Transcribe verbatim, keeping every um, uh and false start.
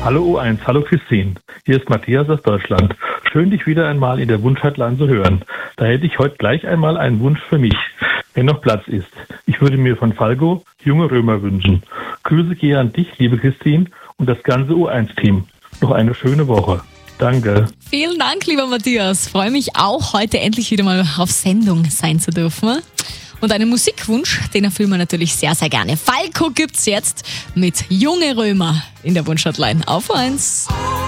Hallo U eins, hallo Christine. Hier ist Matthias aus Deutschland. Schön, dich wieder einmal in der Wunschhotline zu hören. Da hätte ich heute gleich einmal einen Wunsch für mich, wenn noch Platz ist. Ich würde mir von Falco junge Römer wünschen. Grüße gehe an dich, liebe Christine, und das ganze U eins Team. Noch eine schöne Woche. Danke. Vielen Dank, lieber Matthias. Freue mich auch, heute endlich wieder mal auf Sendung sein zu dürfen. Und einen Musikwunsch, den erfüllen wir natürlich sehr, sehr gerne. Falco gibt's jetzt mit Junge Römer in der Wunschhotline auf eins.